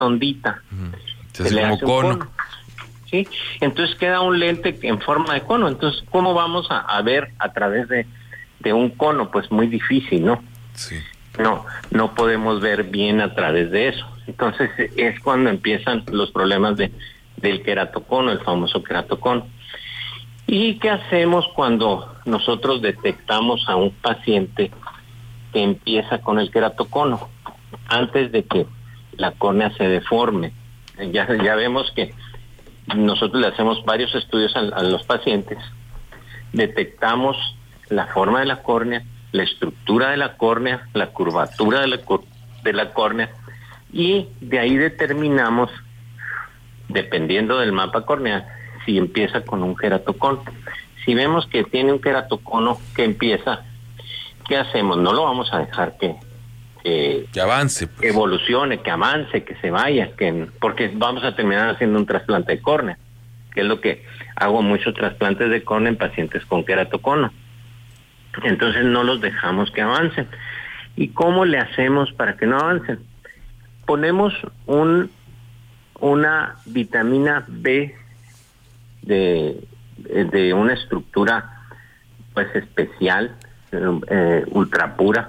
ondita. Se hace como cono. ¿Sí? Entonces queda un lente en forma de cono. Entonces, ¿cómo vamos a ver a través de un cono? Pues muy difícil, ¿no? Sí. No podemos ver bien a través de eso. Entonces es cuando empiezan los problemas del queratocono, el famoso queratocono. ¿Y qué hacemos cuando nosotros detectamos a un paciente que empieza con el queratocono? Antes de que la córnea se deforme. Ya vemos que nosotros le hacemos varios estudios a los pacientes, detectamos la forma de la córnea, la estructura de la córnea, la curvatura de la córnea, y de ahí determinamos, dependiendo del mapa corneal, si empieza con un queratocono. Si vemos que tiene un queratocono que empieza, ¿qué hacemos? No lo vamos a dejar que avance, pues. Evolucione, que avance, que se vaya, porque vamos a terminar haciendo un trasplante de córnea, que es lo que hago, muchos trasplantes de córnea en pacientes con queratocono. Entonces no los dejamos que avancen. ¿Y cómo le hacemos para que no avancen? Ponemos una vitamina B de una estructura pues especial, ultra pura,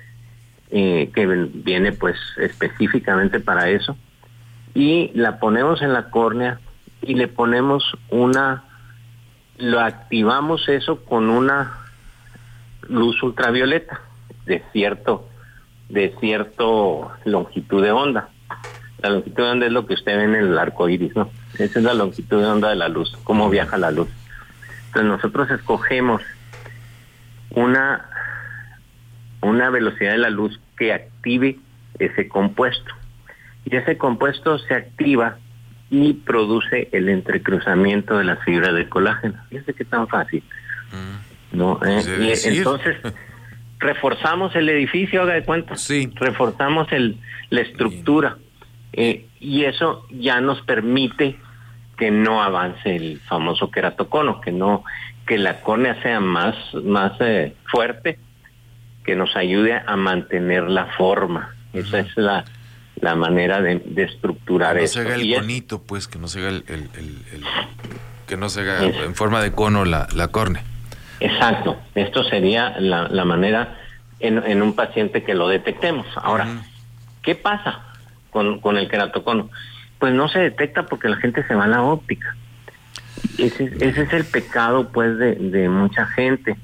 que viene pues específicamente para eso, y la ponemos en la córnea y le ponemos lo activamos eso con una luz ultravioleta de cierto longitud de onda. La longitud de onda es lo que usted ve en el arco iris, ¿no? Esa es la longitud de onda de la luz, cómo viaja la luz. Entonces nosotros escogemos una velocidad de la luz que active ese compuesto. Y ese compuesto se activa y produce el entrecruzamiento de las fibras de colágeno. Fíjese qué tan fácil. ¿No? Y entonces reforzamos el edificio, haga de cuenta. Sí. Reforzamos la estructura. Y eso ya nos permite que no avance el famoso queratocono, que la córnea sea más fuerte, que nos ayude a mantener la forma. Esa es la manera de estructurar eso. Que no se haga el conito, pues, que no se haga que no se haga en forma de cono la córnea. Exacto. Esto sería la manera en un paciente que lo detectemos. Ahora, ¿qué pasa con el queratocono? Pues no se detecta porque la gente se va a la óptica. Ese es el pecado, pues, de mucha gente.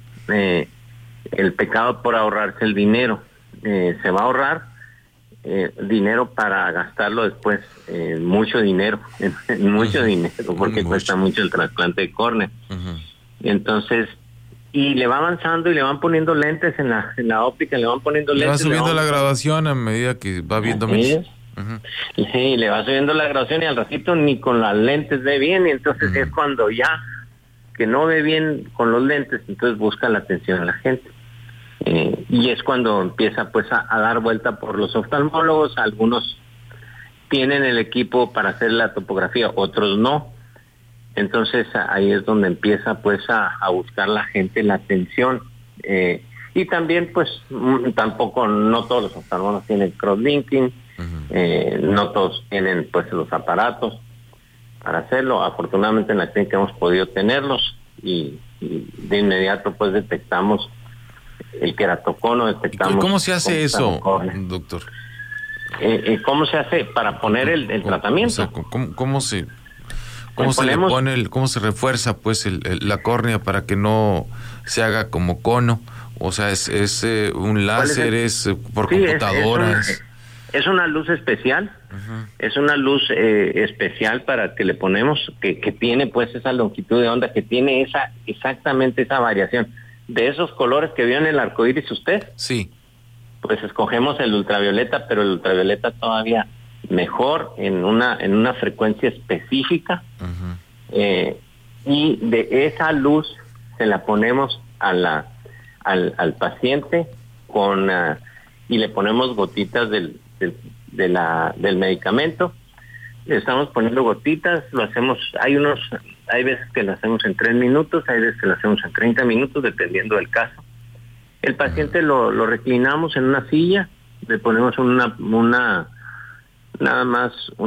El pecado por ahorrarse el dinero. Se va a ahorrar dinero para gastarlo después, mucho dinero, porque cuesta mucho el trasplante de córnea. Entonces, y le va avanzando y le van poniendo lentes en la óptica, le van poniendo lentes. Le va subiendo la graduación a medida que va viendo menos. Sí, le va subiendo la graduación y al ratito ni con las lentes ve bien, y entonces es cuando ya que no ve bien con los lentes, entonces busca la atención de la gente. Y es cuando empieza pues a dar vuelta por los oftalmólogos. Algunos tienen el equipo para hacer la topografía, otros no. Entonces ahí es donde empieza pues a buscar la gente la atención. Y también pues tampoco, no todos los oftalmólogos tienen crosslinking, no todos tienen pues los aparatos para hacerlo. Afortunadamente en la clínica hemos podido tenerlos y de inmediato pues detectamos el queratocono, detectamos. ¿Y cómo se hace eso, doctor? ¿Cómo se hace para poner el tratamiento? O sea, ¿cómo se le pone cómo se refuerza pues la córnea para que no se haga como cono? O sea, es un láser, es por computadora. Es una luz especial. Es una luz especial para que le ponemos, que tiene pues esa longitud de onda, que tiene exactamente esa variación de esos colores que vio en el arco iris usted. Sí. Pues escogemos el ultravioleta, pero el ultravioleta todavía mejor, en una frecuencia específica. Y de esa luz se la ponemos al paciente y le ponemos gotitas del medicamento. Le estamos poniendo gotitas, lo hacemos, hay veces que lo hacemos en 3 minutos, hay veces que lo hacemos en 30 minutos, dependiendo del caso. El paciente lo reclinamos en una silla, le ponemos una nada más